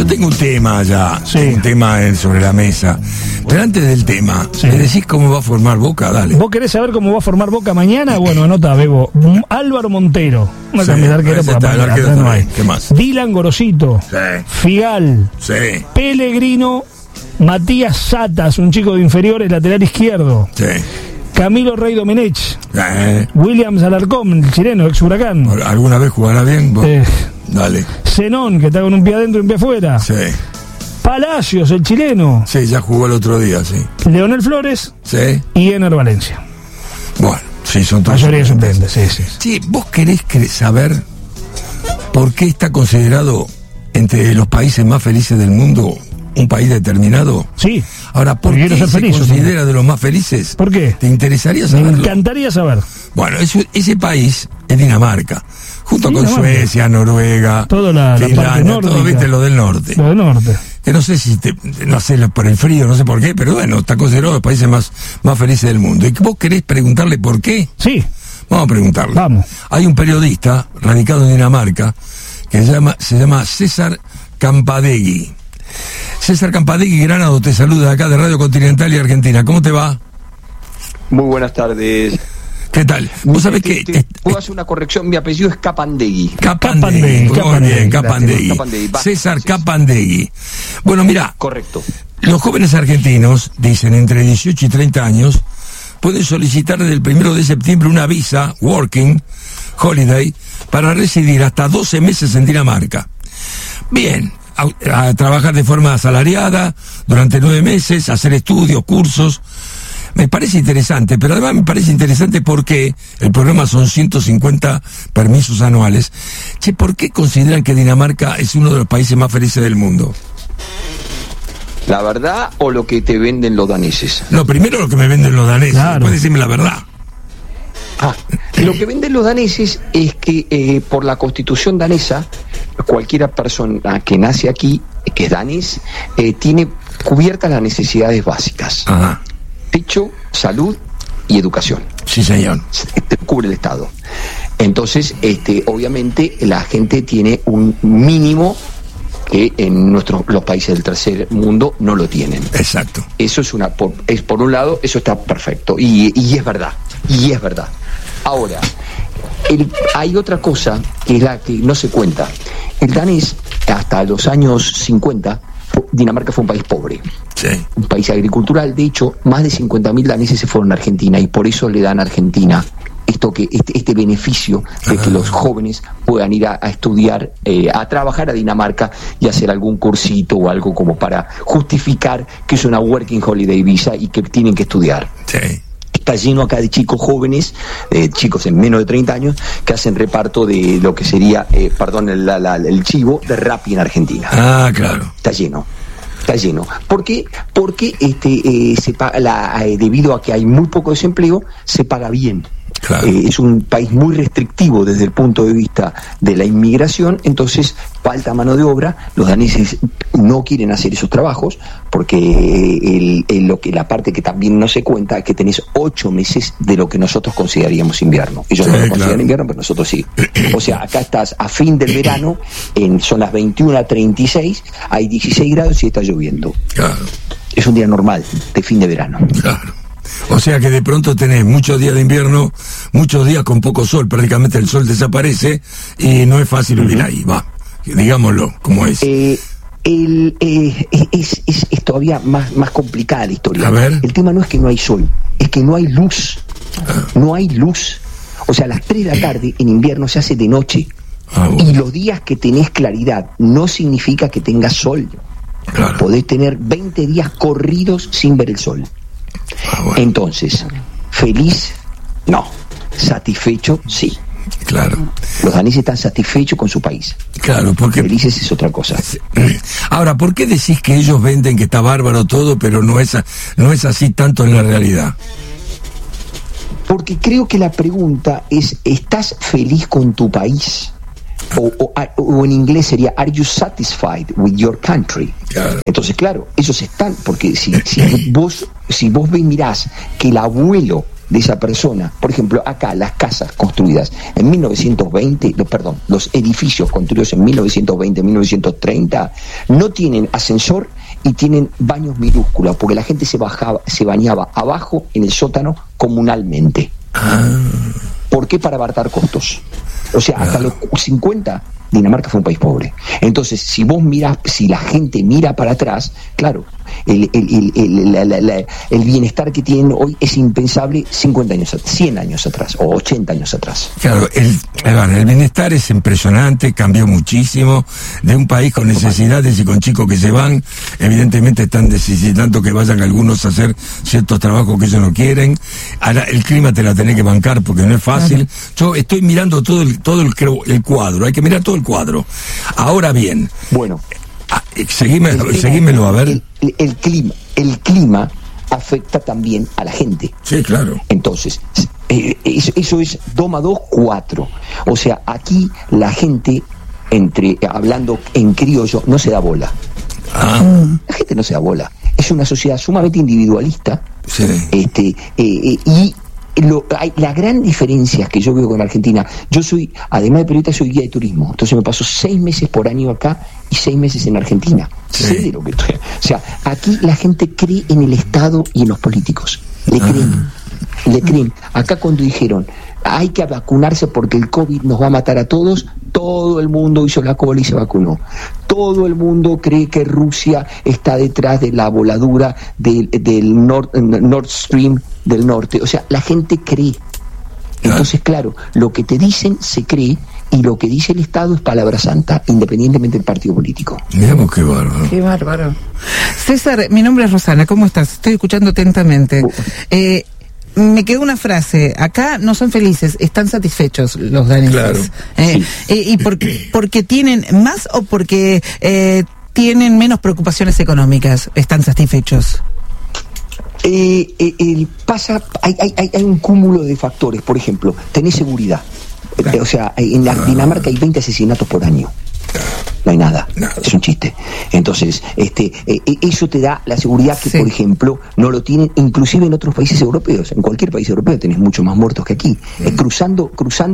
Yo tengo un tema ya, Sí. un tema sobre la mesa. Pero antes del tema, Sí. ¿me decís cómo va a formar Boca? Dale. ¿Vos querés saber cómo va a formar Boca mañana? Bueno, anota, Bebo. Álvaro Montero, una Sí, cantidad de arquero, ese porque está, el aparte arquero atrás no está hay. bien. ¿Qué más? Dylan Gorosito, Sí. Figal, Sí. Pellegrino, Matías Satas, un chico de inferiores, lateral izquierdo, Sí. Camilo Rey Domenech, Eh, Williams Alarcón, el chileno, ex Huracán, ¿Alguna vez jugará bien? Vos? Dale. Zenón, que está con un pie adentro y un pie afuera, Sí. Palacios, el chileno, Sí, ya jugó el otro día, sí. Leonel Flores Sí. y Ener Valencia. Bueno, sí, son todos. Mayoría suplentes, sí, sí. Sí, ¿vos querés saber por qué está considerado entre los países más felices del mundo un país determinado? Sí. Ahora, ¿por Porque qué quiero ser se feliz, yo considera también. de los más felices? ¿Por qué? ¿Te interesaría Me saberlo? encantaría saber. Bueno, ese país es Dinamarca, junto con Dinamarca. Suecia, Noruega, Toda la parte Finlandia, todo, nórdica. viste, lo del norte. Lo del norte. Que no sé si no sé por el frío, no sé por qué, pero bueno, está considerado los países más felices del mundo. ¿Y vos querés preguntarle por qué? Sí. Vamos a preguntarle. Vamos. Hay un periodista radicado en Dinamarca que se llama César Campadegui. César Campadegui, Granado, te saluda acá de Radio Continental y Argentina. ¿Cómo te va? Muy buenas tardes. ¿Qué tal? Vos sabés que... ¿Puedo hacer una corrección? Mi apellido es Capandegui. Capandegui, muy bien, Capandegui. Capandegui. César Capandegui. Bueno, mira, Correcto. los jóvenes argentinos, dicen, entre 18 y 30 años, pueden solicitar desde el 1 de septiembre una visa, Working Holiday, para residir hasta 12 meses en Dinamarca. Bien, a trabajar de forma asalariada durante 9 meses, hacer estudios, cursos. Me parece interesante, pero además me parece interesante porque el programa son 150 permisos anuales. Che, ¿por qué consideran que Dinamarca es uno de los países más felices del mundo? ¿La verdad o lo que te venden los daneses? No, primero lo que me venden los daneses, Claro. después decirme la verdad. Lo que venden los daneses es que por la constitución danesa, cualquiera persona que nace aquí, que es danés, tiene cubiertas las necesidades básicas. Ajá, Techo, salud y educación. sí señor. Cubre el Estado. Entonces, obviamente, la gente tiene un mínimo que en los países del tercer mundo no lo tienen. Exacto. Eso es por un lado, eso está perfecto y es verdad. Y es verdad. Ahora, hay otra cosa que es la que no se cuenta. El danés, hasta los años 50, Dinamarca fue un país pobre. Sí. Un país agricultural. De hecho, más de 50.000 daneses se fueron a Argentina y por eso le dan a Argentina este beneficio de que los jóvenes puedan ir a estudiar, a trabajar a Dinamarca y hacer algún cursito o algo como para justificar que es una Working Holiday Visa y que tienen que estudiar. Sí. Está lleno acá de chicos jóvenes, chicos en menos de 30 años, que hacen reparto de lo que sería, el chivo de Rappi en Argentina. Ah, claro. Está lleno. Está lleno. ¿Por qué? Porque se paga debido a que hay muy poco desempleo, se paga bien. Claro. Es un país muy restrictivo desde el punto de vista de la inmigración, entonces falta mano de obra. Los daneses no quieren hacer esos trabajos porque la parte que también no se cuenta es que tenés 8 meses de lo que nosotros consideraríamos invierno. Ellos Sí, no lo consideran claro. invierno, pero nosotros sí. O sea, acá estás a fin del verano, son las 21:36, hay 16 grados y está lloviendo. Claro, Es un día normal de fin de verano. claro. O sea que de pronto tenés muchos días de invierno, muchos días con poco sol, prácticamente el sol desaparece y no es fácil vivir ahí, va, digámoslo como es. Es todavía más complicada la historia. A ver. El tema no es que no hay sol, es que no hay luz. No hay luz. O sea, a las 3 de la tarde en invierno se hace de noche. Bueno, Y los días que tenés claridad no significa que tengas sol. claro. Podés tener 20 días corridos sin ver el sol. Bueno, Entonces, ¿feliz? No. ¿Satisfecho? Sí. claro, Los daneses están satisfechos con su país. claro, porque... Felices es otra cosa. Ahora, ¿por qué decís que ellos venden que está bárbaro todo, pero no es así tanto en la realidad? Porque creo que la pregunta es, ¿estás feliz con tu país? O en inglés sería, ¿Are you satisfied with your country? Claro. Entonces, claro, ellos están, porque si vos mirás que el abuelo de esa persona, por ejemplo, acá las casas construidas en 1920, los edificios construidos en 1920, 1930, no tienen ascensor y tienen baños minúsculos, porque la gente se bañaba abajo en el sótano comunalmente. ¿Por qué? Para abaratar costos. O sea, hasta los 50 Dinamarca fue un país pobre. Entonces, si la gente mira para atrás, claro, el bienestar que tienen hoy es impensable 50 años, 100 años atrás o 80 años atrás. Claro, el bienestar es impresionante, cambió muchísimo. De un país con necesidades y con chicos que se van, evidentemente están necesitando que vayan algunos a hacer ciertos trabajos que ellos no quieren. Ahora, el clima te la tenés que bancar porque no es fácil. Yo estoy mirando todo el cuadro, hay que mirar todo el cuadro. Ahora bien, bueno, seguímelo a ver. El clima afecta también a la gente. Sí, claro. Entonces, eso es 2 más 2, 4. O sea, aquí la gente, hablando en criollo, no se da bola. La gente no se da bola. Es una sociedad sumamente individualista. Sí. La gran diferencia que yo veo con Argentina, yo soy, además de periodista, soy guía de turismo, entonces me paso 6 meses por año acá y 6 meses en Argentina. Sí. Sé de lo que estoy. O sea, aquí la gente cree en el Estado y en los políticos. Le creen. Acá cuando dijeron hay que vacunarse porque el COVID nos va a matar a todos, todo el mundo hizo la cola y se vacunó. Todo el mundo cree que Rusia está detrás de la voladura del Nord Stream del norte. O sea, la gente cree. Entonces, claro, lo que te dicen se cree y lo que dice el Estado es palabra santa, independientemente del partido político. Miramos qué bárbaro. Qué bárbaro. César, mi nombre es Rosana, ¿cómo estás? Estoy escuchando atentamente. Me quedó una frase: acá no son felices, están satisfechos los daneses. Claro. Sí. ¿Y porque tienen más o porque tienen menos preocupaciones económicas están satisfechos? Hay un cúmulo de factores. Por ejemplo, tenés seguridad. O sea, en la Dinamarca hay 20 asesinatos por año. No hay nada. Es un chiste. Entonces, eso te da la seguridad que, por ejemplo, no lo tienen inclusive en otros países europeos. En cualquier país europeo tenés muchos más muertos que aquí. Cruzando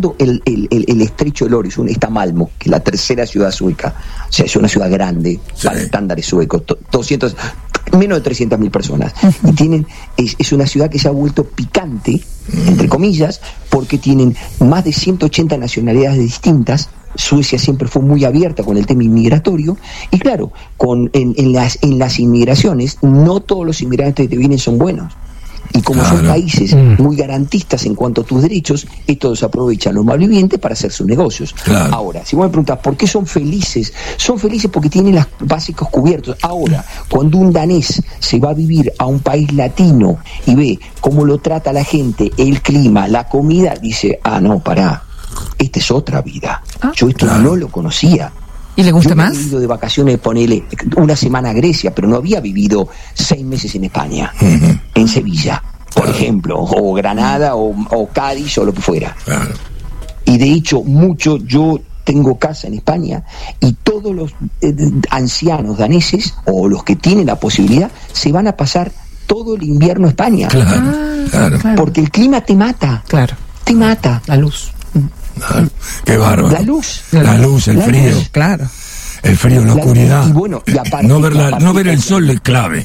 el estrecho del Öresund está Malmö, que es la tercera ciudad sueca. O sea, es una ciudad grande, para estándares suecos, menos de 300.000 personas. Y es una ciudad que se ha vuelto picante, entre comillas, porque tienen más de 180 nacionalidades distintas. Suecia siempre fue muy abierta con el tema inmigratorio y claro, en las inmigraciones no todos los inmigrantes que vienen son buenos. Y como son países muy garantistas en cuanto a tus derechos, estos aprovechan los malvivientes para hacer sus negocios. Claro. Ahora, si vos me preguntás ¿por qué son felices? Son felices porque tienen los básicos cubiertos. Ahora, cuando un danés se va a vivir a un país latino y ve cómo lo trata la gente, el clima, la comida, dice, no, pará, esta es otra vida. Yo esto no lo conocía. ¿Y le gusta yo más? Yo he ido de vacaciones, ponele una semana a Grecia, pero no había vivido 6 meses en España, en Sevilla, por ejemplo, o Granada, o Cádiz, o lo que fuera. Y de hecho, yo tengo casa en España, y todos los ancianos daneses, o los que tienen la posibilidad, se van a pasar todo el invierno a España. Claro. Porque el clima te mata. Claro. Te mata. La luz. Qué bárbaro. La luz, el frío. Claro. El frío, la oscuridad. Y bueno, y aparte, no ver el sol es clave.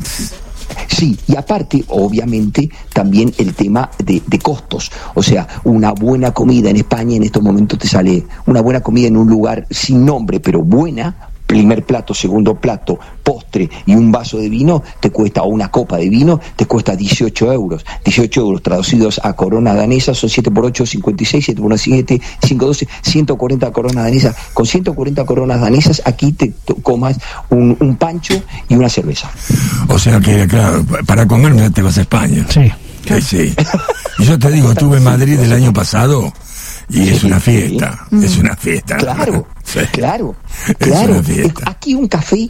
Sí, y aparte, obviamente, también el tema de costos. O sea, una buena comida en España en estos momentos te sale, una buena comida en un lugar sin nombre, pero buena, primer plato, segundo plato, postre y un vaso de vino, te cuesta, o una copa de vino, te cuesta 18 euros. 18 euros traducidos a coronas danesas son 7 por 8, 56, 7 por 1, 7, 5, 12, 140 coronas danesas. Con 140 coronas danesas, aquí te comas un pancho y una cerveza. O sea que, claro, para comer te vas a España. Sí. Sí. Y yo te digo, estuve en Madrid el año pasado y es una fiesta. Es una fiesta. Claro. Sí. Claro. Aquí un café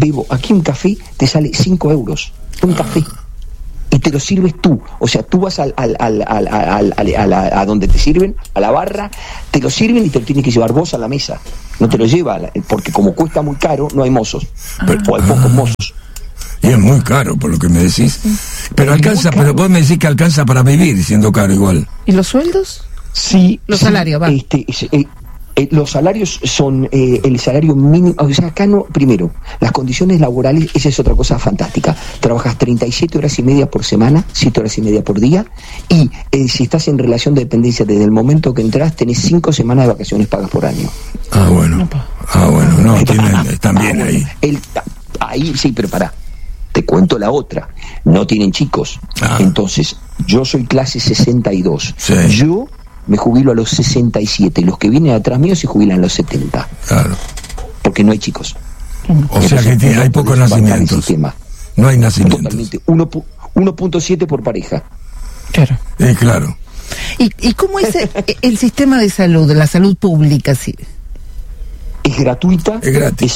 te sale 5 euros. Un café. Y te lo sirves tú. O sea, tú vas a donde te sirven, a la barra, te lo sirven y te lo tienes que llevar vos a la mesa. No te lo lleva, porque como cuesta muy caro, no hay mozos. O hay pocos mozos. Y es muy caro, por lo que me decís. Pero alcanza, pero vos me decís que alcanza para vivir siendo caro igual. ¿Y los sueldos? Sí. Los salarios, va. Los salarios son el salario mínimo, o sea, acá no, primero, las condiciones laborales, esa es otra cosa fantástica. Trabajas 37 horas y media por semana, 7 horas y media por día, y si estás en relación de dependencia desde el momento que entras, tenés 5 semanas de vacaciones pagas por año. No, están bien ahí. Ahí sí, pero pará, te cuento la otra, no tienen chicos. Entonces, yo soy clase 62, sí. Yo me jubilo a los 67, los que vienen atrás mío se jubilan a los 70. Claro. Porque no hay chicos. O sea que hay pocos nacimientos. No hay nacimientos. Totalmente. 1.7 por pareja. Claro. Claro. ¿Y cómo es el sistema de salud, la salud pública? Sí. Es gratuita, es gratis.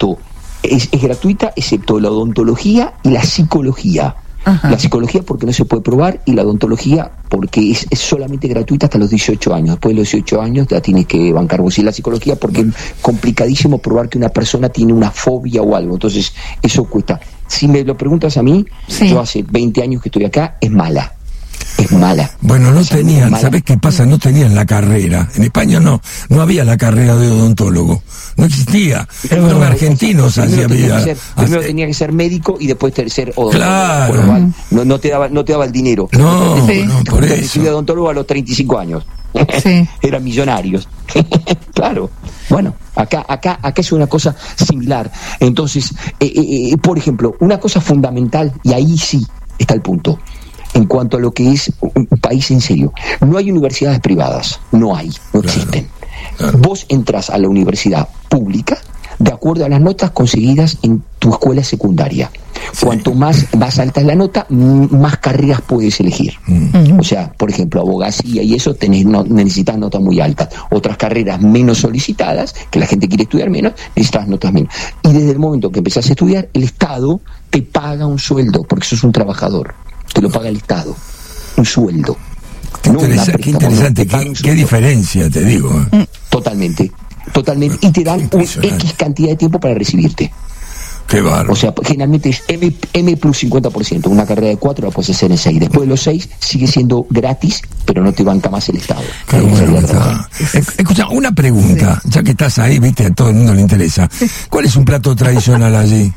Es gratuita excepto la odontología y la psicología. Ajá. La psicología porque no se puede probar y la odontología porque es solamente gratuita hasta los 18 años. Después de los 18 años ya tienes que bancar vos. Y la psicología porque es complicadísimo probar que una persona tiene una fobia o algo. Entonces eso cuesta. Si me lo preguntas a mí, sí. Yo hace 20 años que estoy acá, es mala. Es mala. Bueno, no tenían, ¿sabés qué pasa? No tenían la carrera. En España no había la carrera de odontólogo. No existía. Los argentinos hacían vida. Primero tenía que ser médico y después ser odontólogo. Claro. Bueno, no te daba el dinero. No, por eso. Recibí odontólogo a los 35 años. Sí. Eran millonarios. Claro. Bueno, acá es una cosa similar. Entonces, por ejemplo, una cosa fundamental, y ahí sí está el punto. En cuanto a lo que es un país en serio, no hay universidades privadas, no existen. Claro. Vos entras a la universidad pública de acuerdo a las notas conseguidas en tu escuela secundaria. Sí. Cuanto más alta es la nota, más carreras puedes elegir. O sea, por ejemplo, abogacía y eso necesitas notas muy altas. Otras carreras menos solicitadas, que la gente quiere estudiar menos, necesitas notas menos. Y desde el momento que empezás a estudiar, el Estado te paga un sueldo, porque sos un trabajador. Te lo paga el Estado, un sueldo. Qué interesante, qué diferencia, te digo. Totalmente. Y te dan un X cantidad de tiempo para recibirte. Qué bárbaro. O sea, generalmente es M plus 50%. Una carrera de 4 la puedes hacer en 6. Después de los 6 sigue siendo gratis, pero no te banca más el Estado. Qué bueno está. Escucha, una pregunta, sí. Ya que estás ahí, viste, a todo el mundo le interesa. ¿Cuál es un plato tradicional allí?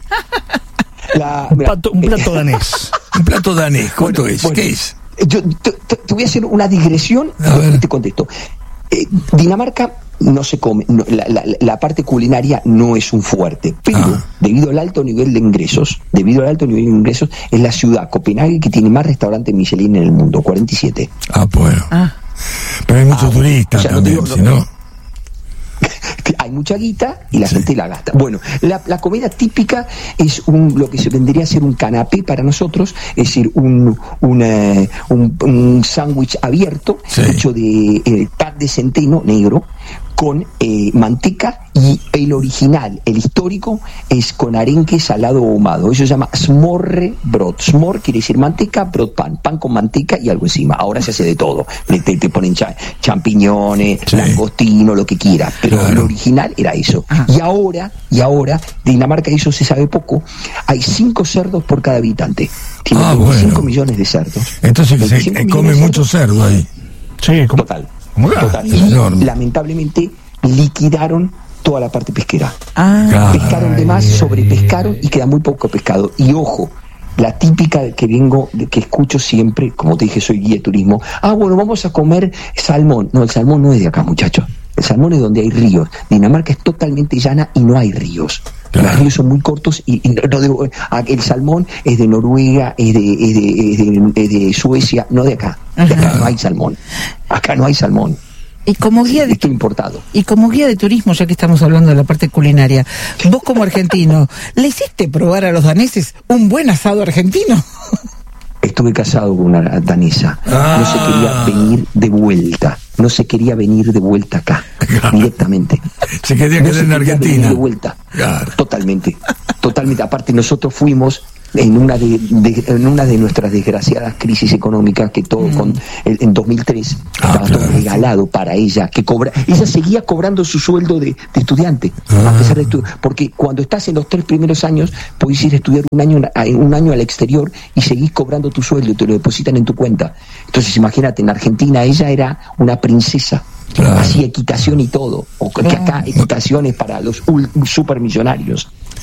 Un plato danés. Un plato danés, ¿cuánto es? Bueno, ¿qué es? Yo te voy a hacer una digresión y te contesto. Dinamarca no se come, la parte culinaria no es un fuerte, pero debido al alto nivel de ingresos, es la ciudad, Copenhague, que tiene más restaurantes Michelin en el mundo, 47. Bueno. Pero hay muchos turistas, o sea, también, si no... Hay mucha guita y la gente la gasta. Bueno, la comida típica es lo que se vendría a ser un canapé para nosotros, es decir, un sándwich abierto, sí, hecho de pan de centeno negro con manteca, y el original, el histórico, es con arenque salado o ahumado. Eso se llama smørrebrød. Smør quiere decir manteca, brød pan con manteca y algo encima. Ahora se hace de todo. Te ponen champiñones, sí, langostino, lo que quiera. Pero claro, el original era eso. Y ahora, Dinamarca, eso se sabe poco, hay 5 cerdos por cada habitante. Tiene 25 millones de cerdos. Entonces se come mucho cerdo ahí. Sí, total. Y lamentablemente liquidaron toda la parte pesquera. Pescaron de más, sobrepescaron y queda muy poco pescado. Y ojo, la típica que escucho siempre, como te dije, soy guía de turismo. Bueno, vamos a comer salmón. No, el salmón no es de acá, muchachos. El salmón es donde hay ríos. Dinamarca es totalmente llana y no hay ríos. Claro. Los ríos son muy cortos y el salmón es de Noruega, es de Suecia, no de acá. De acá no hay salmón. Acá no hay salmón. Y como guía de importado. Y como guía de turismo, ya que estamos hablando de la parte culinaria, vos como argentino, ¿le hiciste probar a los daneses un buen asado argentino? Estuve casado con una danesa. No se quería venir de vuelta. Acá, directamente. Se quería quedar en Argentina. De vuelta. Claro. Totalmente. Aparte, nosotros fuimos en una de nuestras desgraciadas crisis económicas, que todo en 2003 estaba todo regalado para ella, ella seguía cobrando su sueldo de estudiante, a pesar de porque cuando estás en los 3 primeros años podés ir a estudiar un año al exterior y seguís cobrando tu sueldo y te lo depositan en tu cuenta. Entonces imagínate, en Argentina ella era una princesa. Hacía equitación y todo, o que acá equitaciones para los supermillonarios.